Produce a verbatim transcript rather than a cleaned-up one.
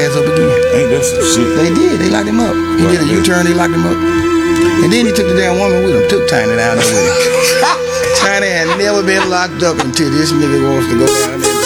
ass up again. Ain't that some shit? They did. They locked him up. He Right, did a yeah. U-turn. They locked him up. And then he took the damn woman with him. Took Tiny down there with him. Tiny had never been locked up until this nigga wants to go down there.